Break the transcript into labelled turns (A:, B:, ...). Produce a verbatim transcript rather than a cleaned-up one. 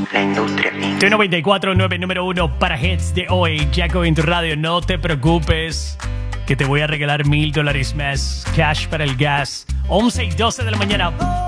A: La industria pink.
B: T noventa y cuatro punto nueve, número uno para hits de hoy. Jaco en tu radio. No te preocupes, que te voy a regalar mil dólares más. Cash para el gas. once y doce de la mañana.